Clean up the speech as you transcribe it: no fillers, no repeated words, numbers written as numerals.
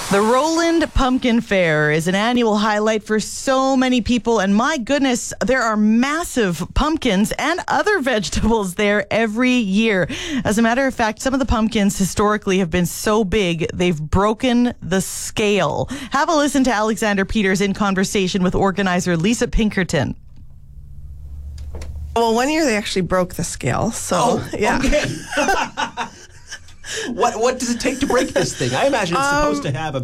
The Roland Pumpkin Fair is an annual highlight for so many people, and my goodness, there are massive pumpkins and other vegetables there every year. As a matter of fact, some of the pumpkins historically have been so big, they've broken the scale. Have a listen to Alexander Peters in conversation with organizer Lisa Pinkerton. Well, one year they actually broke the scale, so yeah. Okay. What does it take to break this thing? I imagine it's supposed to have a